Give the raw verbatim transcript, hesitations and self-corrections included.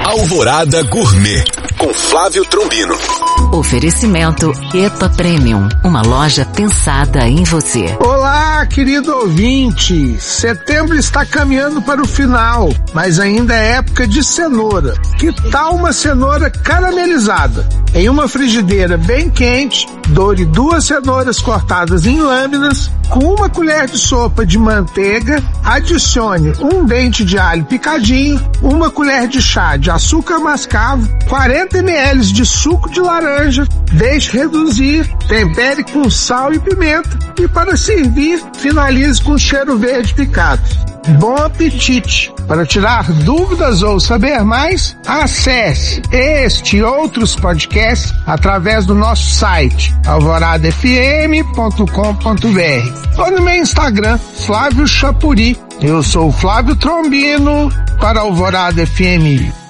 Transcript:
Alvorada Gourmet, com Flávio Trombino. Oferecimento EPA Premium, uma loja pensada em você. Olá, querido ouvinte! Setembro está caminhando para o final, mas ainda é época de cenoura. Que tal uma cenoura caramelizada? Em uma frigideira bem quente, doure duas cenouras cortadas em lâminas, com uma colher de sopa de manteiga, adicione um dente de alho picadinho, uma colher de chá de açúcar mascavo, quarenta mililitros de suco de laranja, deixe reduzir, tempere com sal e pimenta e para servir, finalize com cheiro verde picado. Bom apetite! Para tirar dúvidas ou saber mais, acesse este e outros podcasts através do nosso site alvorada f m ponto com ponto b r ou no meu Instagram, Flávio Chapuri. Eu sou o Flávio Trombino para Alvorada F M.